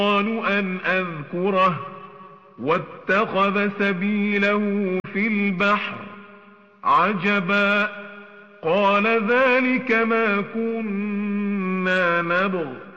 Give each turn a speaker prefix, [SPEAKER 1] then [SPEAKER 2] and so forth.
[SPEAKER 1] أن أذكره واتخذ سبيله في البحر عجبا قال ذلك ما كنا نبغ